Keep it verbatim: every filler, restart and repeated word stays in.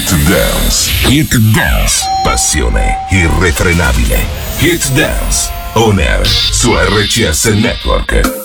Hit Dance. Hit Dance. Passione irrefrenabile. Hit Dance. On air su R C S Network.